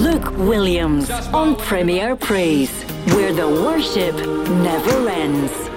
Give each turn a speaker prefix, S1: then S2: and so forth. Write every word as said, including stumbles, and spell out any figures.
S1: Luke Williams on Premier Praise, where the worship never ends.